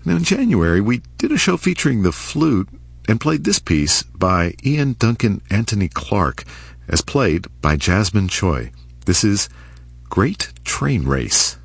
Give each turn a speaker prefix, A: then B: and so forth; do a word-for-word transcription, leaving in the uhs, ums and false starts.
A: Now, in January, we did a show featuring the flute and played this piece by Ian Duncan Anthony Clark, as played by Jasmine Choi. This is Great Train Race.